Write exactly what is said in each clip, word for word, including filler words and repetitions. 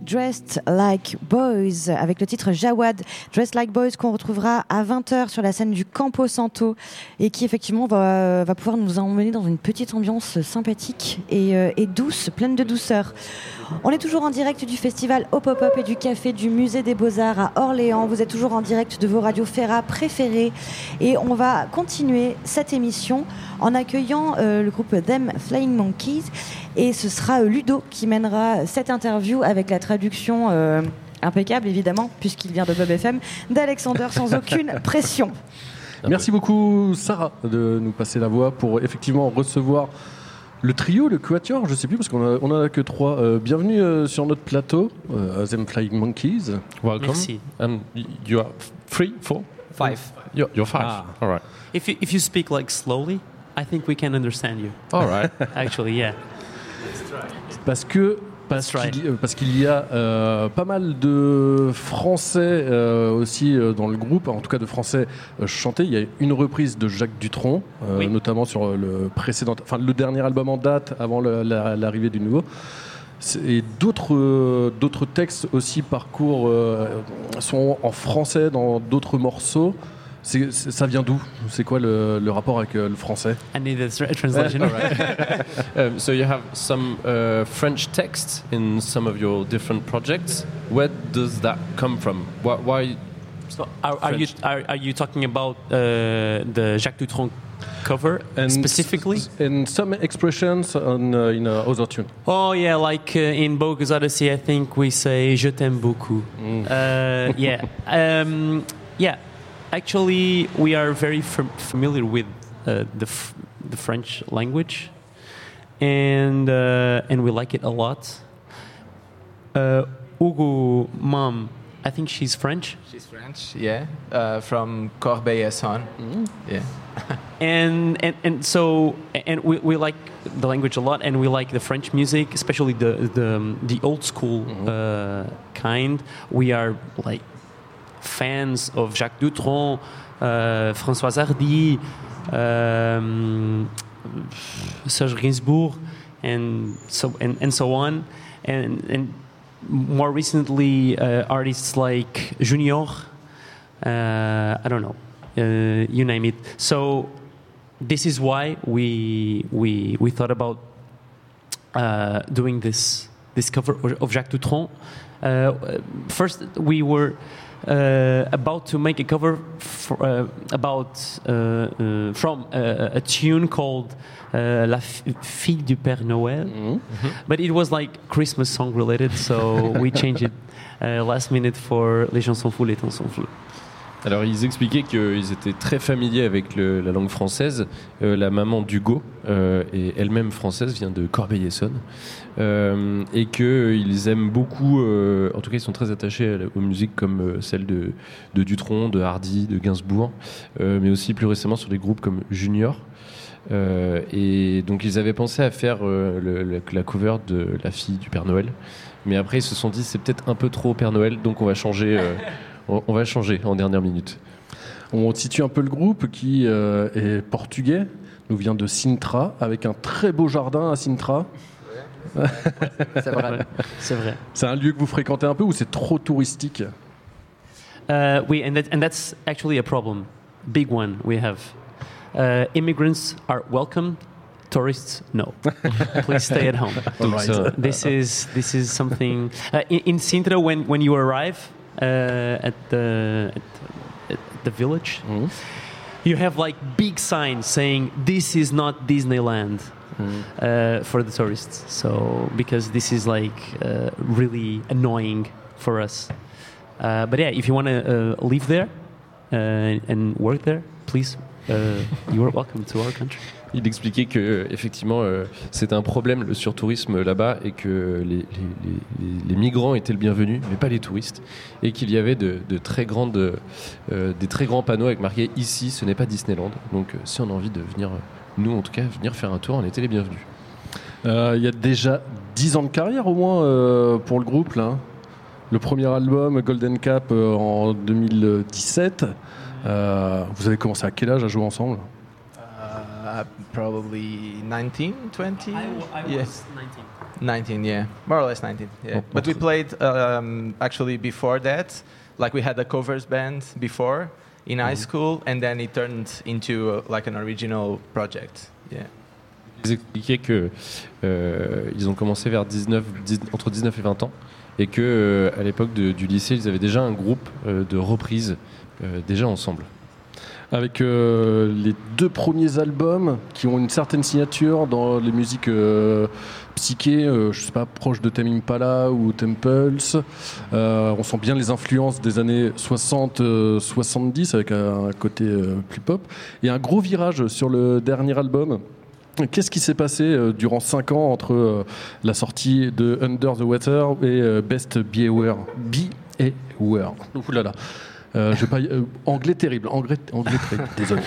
Dressed Like Boys avec le titre Jawad. Dressed Like Boys qu'on retrouvera à vingt heures sur la scène du Campo Santo et qui effectivement va, va pouvoir nous emmener dans une petite ambiance sympathique et, euh, et douce, pleine de douceur. On est toujours en direct du festival Au Pop-Up et du café du Musée des Beaux-Arts à Orléans. Vous êtes toujours en direct de vos radios Ferra préférées et on va continuer cette émission en accueillant euh, le groupe Them Flying Monkeys et ce sera euh, Ludo qui mènera cette interview avec la traduction euh, impeccable évidemment puisqu'il vient de Bob F M d'Alexander sans aucune pression. Merci beaucoup Sarah de nous passer la voix pour effectivement recevoir le trio, le quatuor, je sais plus parce qu'on a, on en a que trois. Euh, bienvenue euh, sur notre plateau, euh, Them Flying Monkeys. Welcome. Merci. And you are three, four, Five. You're, you're five. Ah. All right. If you, if you speak like slowly, I think we can understand you. All right. Actually, yeah. Parce que parce, That's right. qu'il, parce qu'il y a euh, pas mal de Français euh, aussi euh, dans le groupe, en tout cas de Français euh, chantés. Il y a une reprise de Jacques Dutronc, euh, Oui. notamment sur le précédent, enfin le dernier album en date avant le, la, l'arrivée du nouveau. Et d'autres, euh, d'autres textes aussi parcours euh, sont en français dans d'autres morceaux. C'est, c'est, ça vient d'où ? C'est quoi le, le rapport avec euh, le français ? I need a tra- translation. Um, so you have some uh, French text in some of your different projects. Where does that come from? Why? why So are, are you French. are, are you talking about uh, the Jacques Dutronc cover And specifically? s- and some expressions on, uh, in uh, other tune. Oh yeah, like uh, in Bogus Odyssey, I think we say "Je t'aime beaucoup." Uh, yeah, um, yeah. Actually, we are very fam- familiar with uh, the f- the French language, and uh, and we like it a lot. Uh, Hugo, mom, I think she's French, She's French, yeah, uh, from Corbeil-Essonnes. Yeah. and and, and so and we, we like the language a lot, and we like the French music, especially the the the old school uh, kind. We are like fans of Jacques Dutronc, uh, François Hardy, um, Serge Gainsbourg, and so and, and so on, and and more recently uh, artists like Junior. Uh, I don't know, uh, you name it. So this is why we we we thought about uh, doing this this cover of Jacques Dutronc. Uh, first, we were uh, about to make a cover for, uh, about uh, uh, from uh, a tune called uh, La F- Fille du Père Noël, but it was like Christmas song related, so we changed it uh, last minute for Les chansons fous, les temps sont flous. Alors ils expliquaient qu'ils étaient très familiers avec le- la langue française. Euh, la maman d'Hugo euh, est elle-même française, vient de Corbeil-Essonnes, euh, et qu'ils aiment beaucoup, euh, en tout cas ils sont très attachés à la- aux musiques comme euh, celle de, de Dutronc, de Hardy, de Gainsbourg, euh, mais aussi plus récemment sur des groupes comme Junior. Euh, et donc ils avaient pensé à faire euh, le- la, la cover de La Fille du Père Noël, mais après ils se sont dit c'est peut-être un peu trop Père Noël, donc on va changer. euh, On on va changer en dernière minute. On situe un peu le groupe qui euh, est portugais, nous vient de Sintra, avec un très beau jardin à Sintra. C'est vrai. C'est vrai. C'est un lieu que vous fréquentez un peu ou c'est trop touristique ? Uh, we and that, and that's actually a problem, big one we have. Uh, immigrants are welcome, tourists no. Please stay at home. Donc, ça- This is this is something uh, in, in Sintra when when you arrive uh, at the at, at the village, you have like big signs saying this is not Disneyland. Uh, for the tourists, so because this is like uh, really annoying for us. Uh, but yeah, if you want to uh, live there uh, and work there, please, uh, you are welcome to our country. Il expliquait que effectivement euh, c'est un problème le surtourisme là-bas et que les, les, les, les migrants étaient le bienvenu, mais pas les touristes, et qu'il y avait de, de très grandes, euh, des très grands panneaux avec marqué ici ce n'est pas Disneyland. Donc euh, si on a envie de venir, euh, nous en tout cas venir faire un tour, on était les bienvenus. Euh, Il y a déjà dix ans de carrière au moins euh, pour le groupe là. Le premier album Golden Cap euh, en deux mille dix-sept. Euh, vous avez commencé à quel âge à jouer ensemble ? Uh, probably nineteen, twenty. I, w- I Yeah. was nineteen. nineteen, yeah, more or less nineteen. Yeah, Oh, but we okay. played um, actually before that. Like we had a covers band before in high school, and then it turned into uh, like an original project. Yeah. Ils expliquaient que euh, ils ont commencé vers dix-neuf, dix, entre dix-neuf et vingt ans, et que euh, à l'époque de, du lycée, ils avaient déjà un groupe euh, de reprises euh, déjà ensemble. Avec euh, les deux premiers albums qui ont une certaine signature dans les musiques euh, psyché, euh, je sais pas, proche de Tame Impala ou Temples. Euh, on sent bien les influences des années soixante soixante-dix avec un, un côté euh, plus pop. Et un gros virage sur le dernier album. Qu'est-ce qui s'est passé euh, durant cinq ans entre euh, la sortie de Under the Water et euh, Best Behavior Beware. Ouh là là. Euh, je vais pas, euh, anglais terrible, anglais, anglais terrible, désolé.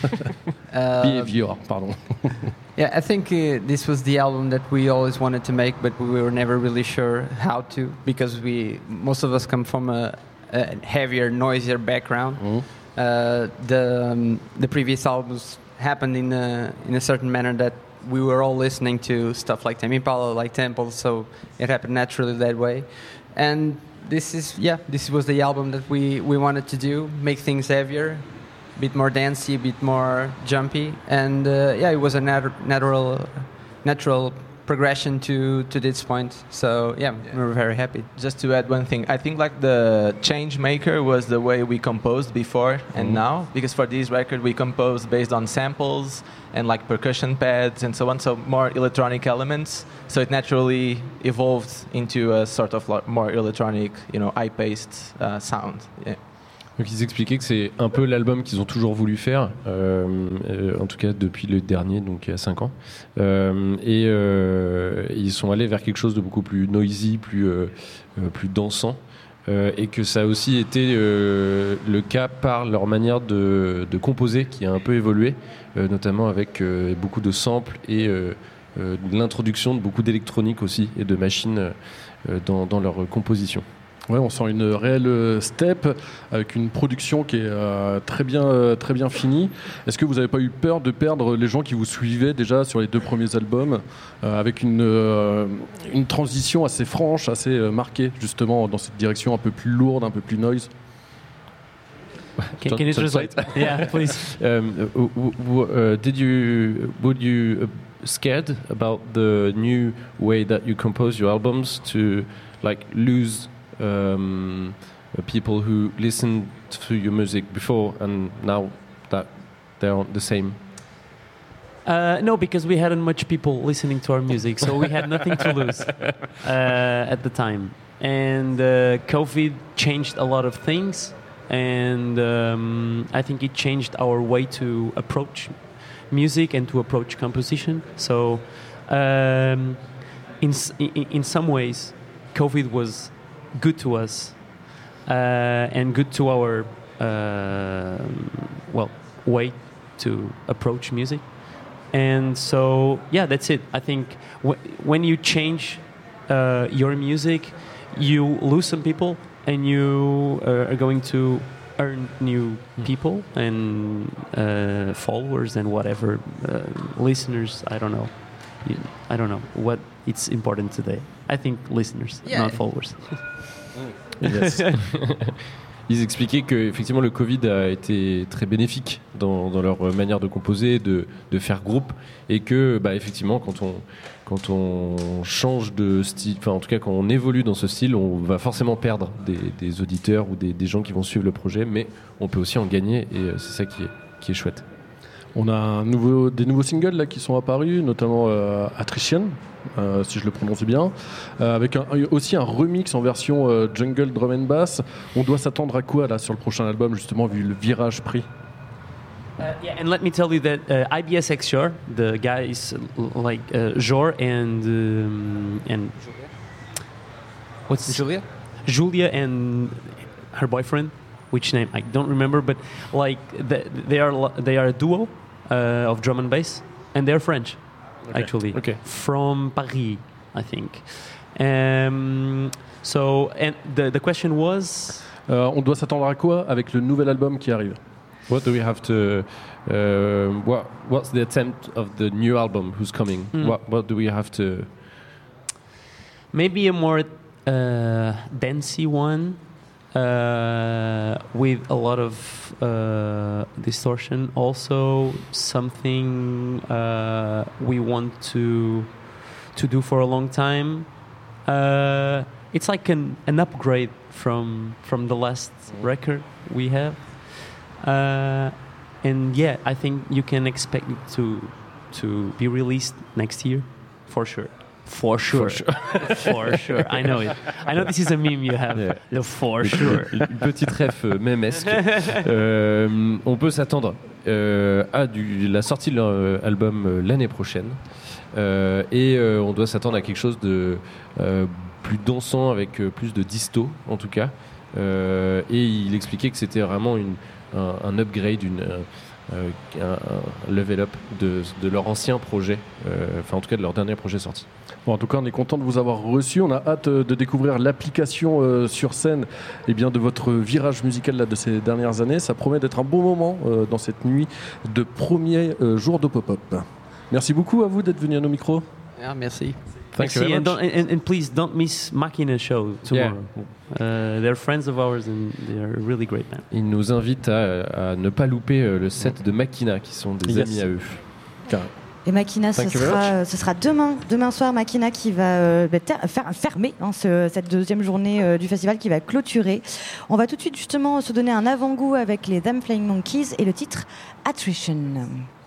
Uh, Behavior, pardon. Yeah, I think uh, this was the album that we always wanted to make, but we were never really sure how to, because we most of us come from a, a heavier, noisier background. Mm. Uh, the um, the previous albums happened in a in a certain manner that we were all listening to stuff like Tame Impala, like Temple, so it happened naturally that way. And this is yeah, this was the album that we, we wanted to do, make things heavier, a bit more dancey, a bit more jumpy, and uh, yeah, it was a nat- natural natural progression to, to this point. So yeah, Yeah. we were very happy. Just to add one thing, I think like the change maker was the way we composed before and Mhm. now, because for this record we composed based on samples and like percussion pads and so on, so more electronic elements. So it naturally evolved into a sort of like more electronic, you know, high-paced uh, sound. Yeah. Donc ils expliquaient que c'est un peu l'album qu'ils ont toujours voulu faire, euh, euh, en tout cas depuis le dernier, donc il y a cinq ans. Euh, et euh, ils sont allés vers quelque chose de beaucoup plus noisy, plus, euh, euh, plus dansant. Euh, et que ça a aussi été euh, le cas par leur manière de, de composer qui a un peu évolué, euh, notamment avec euh, beaucoup de samples et euh, euh, l'introduction de beaucoup d'électronique aussi et de machines euh, dans, dans leur composition. Ouais, on sent une réelle step avec une production qui est euh, très bien, euh, très bien finie. Est-ce que vous n'avez pas eu peur de perdre les gens qui vous suivaient déjà sur les deux premiers albums, euh, avec une, euh, une transition assez franche, assez euh, marquée justement dans cette direction un peu plus lourde, un peu plus noise? Can, can you translate? Yeah, please. Um, w- w- uh, did you would you uh, scared about the new way that you compose your albums to like lose um, uh, people who listened to your music before and now that they're on the same? Uh, no, because we hadn't much people listening to our music, so we had nothing to lose uh, at the time. And uh, COVID changed a lot of things, and um, I think it changed our way to approach music and to approach composition. So, um, in, s- in in some ways, COVID was good to us uh, and good to our uh, well way to approach music. And so, yeah, that's it. I think w- when you change uh, your music, you lose some people, and you uh, are going to earn new people and uh, followers and whatever uh, listeners. I don't know. You- I don't know what it's important today. I think listeners, Yeah. not followers. Yes. Ils expliquaient que effectivement le Covid a été très bénéfique dans, dans leur manière de composer, de, de faire groupe, et que bah, effectivement quand on, quand on change de style, enfin en tout cas quand on évolue dans ce style, on va forcément perdre des, des auditeurs ou des, des gens qui vont suivre le projet, mais on peut aussi en gagner, et euh, c'est ça qui est, qui est chouette. On a un nouveau, des nouveaux singles là, qui sont apparus, notamment euh, Attrition, euh, si je le prononce bien, euh, avec un, aussi un remix en version euh, jungle drum and bass. On doit s'attendre à quoi là sur le prochain album, justement, vu le virage pris? Uh, yeah, and let me tell you that uh, I B S X Jor, the guys uh, like uh, Jor and um, and what's this? Julia? Julia and her boyfriend, which name I don't remember, but like the, they are lo- they are a duo uh, of drum and bass, and they're French, actually, Okay. from Paris, I think. Um, so, and the the question was. Euh, on doit s'attendre à quoi avec le nouvel album qui arrive? What do we have to? Uh, what What's the attempt of the new album who's coming? Mm. What What do we have to? maybe a more uh, dancey one uh, with a lot of uh, distortion. Also, something uh, we want to to do for a long time. Uh, it's like an, an upgrade from from the last record we have. Uh, and yeah, I think you can expect it to to be released next year, for sure. For sure. For sure. For sure. I know it. I know this is a meme you have. Yeah. The for sure. Une petite ref euh, mémesque. euh, on peut s'attendre euh, à du, la sortie de leur album euh, l'année prochaine. Euh, et euh, on doit s'attendre à quelque chose de euh, plus dansant, avec euh, plus de disto, en tout cas. Euh, et il expliquait que c'était vraiment une, un, un upgrade, une... Euh, Un, un level up de, de leur ancien projet, euh, enfin en tout cas de leur dernier projet sorti. Bon, en tout cas, on est content de vous avoir reçu. On a hâte de découvrir l'application euh, sur scène eh bien, de votre virage musical là, de ces dernières années. Ça promet d'être un bon moment euh, dans cette nuit de premier euh, jour de pop-up. Merci beaucoup à vous d'être venu à nos micros. Yeah, merci. Thank you. And, and, and please don't miss Machina show tomorrow. Yeah. Uh, they're friends of ours and they're a really great band. Ils nous invitent à, à ne pas louper le set de Machina, qui sont des yes. amis à eux. Carré. Et Machina, ce sera, ce sera demain, demain soir, Machina qui va euh, ter- faire, fermer hein, ce, cette deuxième journée euh, du festival, qui va clôturer. On va tout de suite justement se donner un avant-goût avec les Them Flying Monkeys et le titre Attrition.